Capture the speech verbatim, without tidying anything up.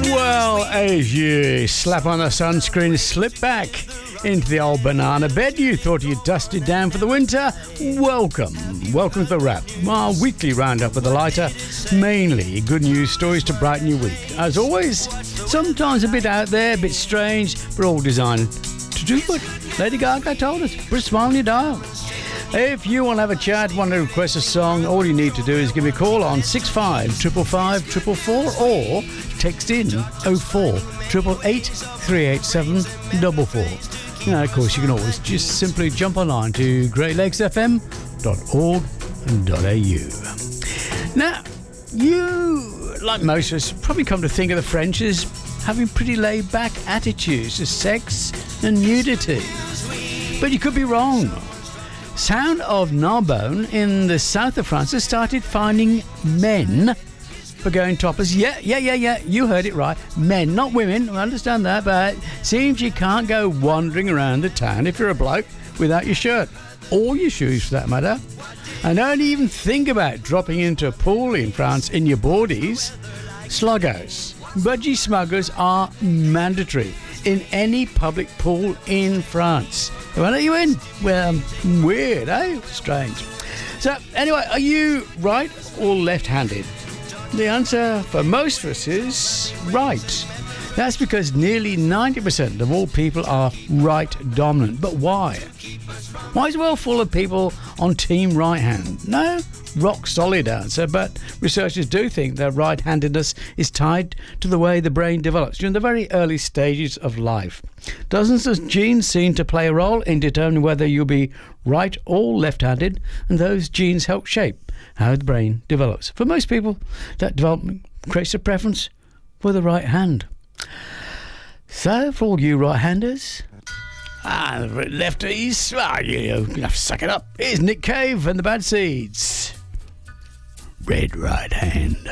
Well, as you slap on the sunscreen, slip back into the old banana bed you thought you'd dusted down for the winter, welcome. Welcome to The Wrap, our weekly roundup with a lighter, mainly good news stories to brighten your week. As always, sometimes a bit out there, a bit strange, but all designed to do what Lady Gaga told us. Put a smile on your dial. If you want to have a chat, want to request a song, all you need to do is give me a call on six five five five five four four four or text in oh four eight eight eight three eight seven four four. Now, of course, you can always just simply jump online to great lakes f m dot org dot a u. Now, you, like most of us, probably come to think of the French as having pretty laid-back attitudes to sex and nudity. But you could be wrong. Sound of Narbonne in the south of France has started finding men for going topless. Yeah, yeah, yeah, yeah, you heard it right. Men, not women, I understand that, but it seems you can't go wandering around the town if you're a bloke without your shirt, or your shoes for that matter. And don't even think about dropping into a pool in France in your boardies. Sluggos, budgie smuggers are mandatory in any public pool in France. Why are you in? Well, weird, eh? Strange. So, anyway, are you right or left-handed? The answer for most of us is right. That's because nearly ninety percent of all people are right dominant. But why? Why is the world full of people on team right hand? No rock solid answer, but researchers do think that right-handedness is tied to the way the brain develops during the very early stages of life. Dozens of genes seem to play a role in determining whether you'll be right or left-handed, and those genes help shape how the brain develops. For most people, that development creates a preference for the right hand. So, for all you right-handers, ah, lefties, ah, you have to suck it up. Here's Nick Cave and the Bad Seeds. Red Right Hand.